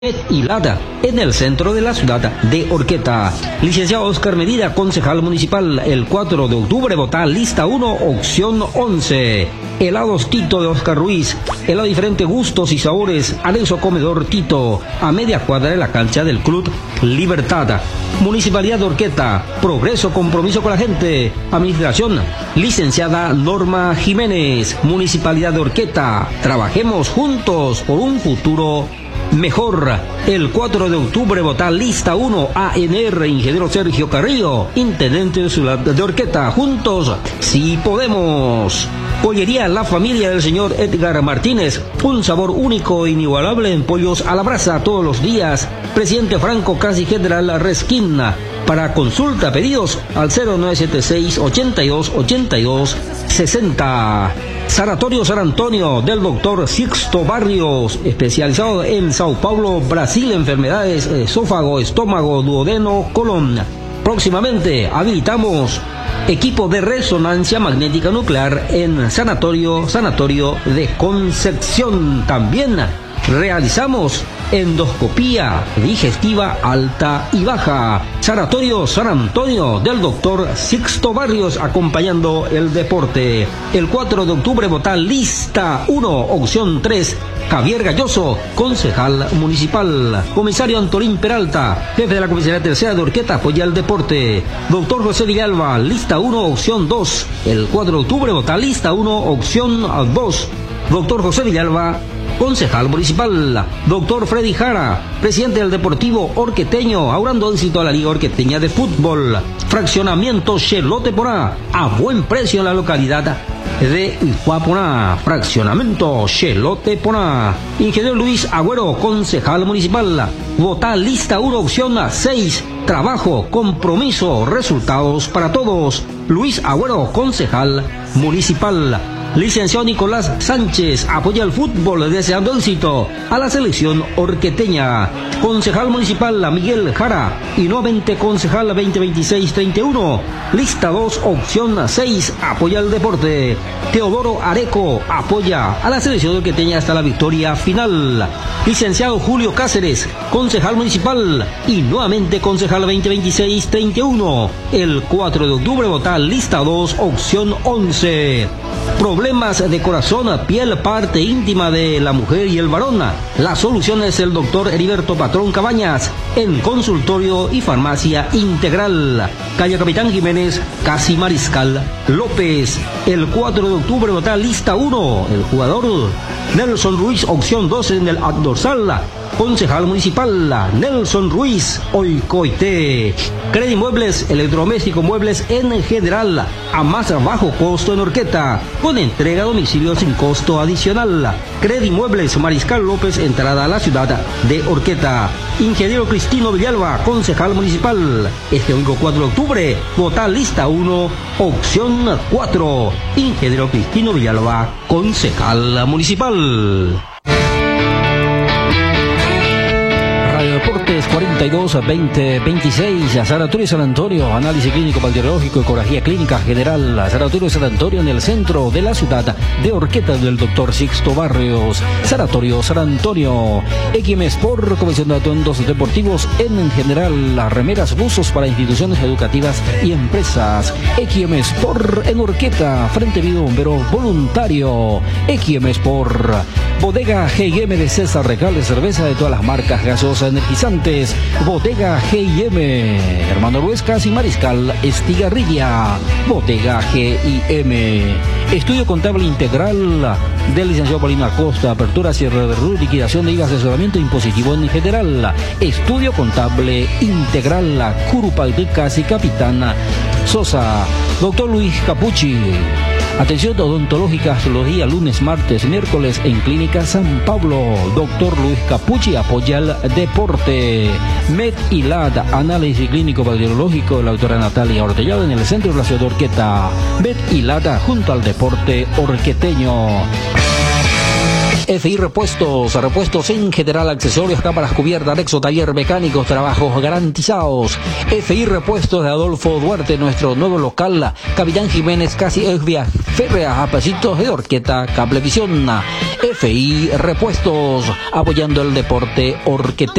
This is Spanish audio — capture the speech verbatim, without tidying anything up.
Hilada, en el centro de la ciudad de Orqueta. Licenciado Oscar Medina, concejal municipal, el cuatro de octubre, vota lista uno, opción once. Helados Tito de Oscar Ruiz, helado diferente gustos y sabores, anexo comedor Tito, a media cuadra de la cancha del Club Libertad. Municipalidad de Orqueta, progreso, compromiso con la gente. Administración, licenciada Norma Jiménez. Municipalidad de Orqueta, trabajemos juntos por un futuro mejor. El cuatro de octubre, vota lista uno, A N R, ingeniero Sergio Carrillo, intendente de ciudad de Orqueta. Juntos, sí podemos. Pollería La Familia del señor Edgar Martínez, un sabor único e inigualable en pollos a la brasa todos los días. Presidente Franco, casi General Resquina. Para consulta, pedidos al cero nueve siete seis, ochenta y dos, ochenta y dos, sesenta. Sanatorio San Antonio del doctor Sixto Barrios, especializado en Sao Paulo, Brasil, enfermedades esófago, estómago, duodeno, colon. Próximamente habilitamos equipo de resonancia magnética nuclear en Sanatorio, Sanatorio de Concepción. También realizamos endoscopía digestiva alta y baja. Sanatorio San Antonio del doctor Sixto Barrios, acompañando el deporte. El cuatro de octubre, vota lista uno, opción tres, Javier Galloso, concejal municipal. Comisario Antolín Peralta, jefe de la comisaría tercera de Orqueta, apoya el deporte. Doctor José Villalba, lista uno, opción dos. El cuatro de octubre, vota lista uno, opción dos. Doctor José Villalba, concejal municipal. Doctor Freddy Jara, presidente del Deportivo Orqueteño, augurando éxito a la Liga Orqueteña de Fútbol. Fraccionamiento Chelote Porá, a buen precio en la localidad de Ijuaponá. Fraccionamiento Chelote Porá. Ingeniero Luis Agüero, concejal municipal. Vota lista uno, opción seis. Trabajo, compromiso, resultados para todos. Luis Agüero, concejal municipal. Licenciado Nicolás Sánchez, apoya el fútbol, deseando éxito a la selección orqueteña. Concejal municipal Miguel Jara, y nuevamente concejal veinte veintiséis treinta y uno. Lista dos, opción seis, apoya el deporte. Teodoro Areco, apoya a la selección orqueteña hasta la victoria final. Licenciado Julio Cáceres, concejal municipal, y nuevamente concejal veinte veintiséis treinta y uno. El cuatro de octubre, vota lista dos, opción once. Problemas de corazón, piel, parte íntima de la mujer y el varón. La solución es el doctor Heriberto Patrón Cabañas, en consultorio y farmacia integral. Calle Capitán Jiménez, casi Mariscal López. El cuatro de octubre, vota lista uno. El jugador Nelson Ruiz, opción dos en el dorsal. Concejal municipal Nelson Ruiz, Oicoite. Credi Muebles, electrodoméstico, muebles en general, a más bajo costo en Orqueta, con entrega a domicilio sin costo adicional. Credi Muebles, Mariscal López, entrada a la ciudad de Orqueta. Ingeniero Cristino Villalba, concejal municipal. Este domingo cuatro de octubre, vota lista uno, opción cuatro. Ingeniero Cristino Villalba, concejal municipal. Deportes cuarenta y dos veinte veintiséis, Sanatorio San Antonio, análisis clínico bacteriológico, ecografía clínica general. Sanatorio San Antonio, en el centro de la ciudad de Orqueta, del doctor Sixto Barrios. Sanatorio San Antonio. X M Sport, colección de atuendos deportivos en general, las remeras, buzos para instituciones educativas y empresas. X M Sport en Orqueta, Frente Vivo Bombero Voluntario. X M Sport. Bodega G I M de César Recalde, cerveza de todas las marcas, gaseosas, energizantes. Bodega G I M, Hermano Ruescas y Mariscal Estigarribia. Bodega G I M. Estudio contable integral del licenciado Paulino Acosta, apertura, cierre de R U, liquidación de I V A, asesoramiento impositivo en general. Estudio contable integral, Curupalticas y Capitana Sosa. Doctor Luis Capucci. Atención odontológica, astrología, lunes, martes, miércoles en Clínica San Pablo. Doctor Luis Capucci, apoya el deporte. Med y L A D, análisis clínico bacteriológico de la doctora Natalia Ortellado, en el centro de la ciudad de Orqueta. Med y L A D, junto al deporte orqueteño. F I Repuestos, repuestos en general, accesorios, cámaras cubiertas, anexo, taller mecánicos, trabajos garantizados. F I Repuestos de Adolfo Duarte, nuestro nuevo local, Capitán Jiménez, casi vía férrea, a pasitos de Orqueta, Cablevisión. F I Repuestos, apoyando el deporte orquetero.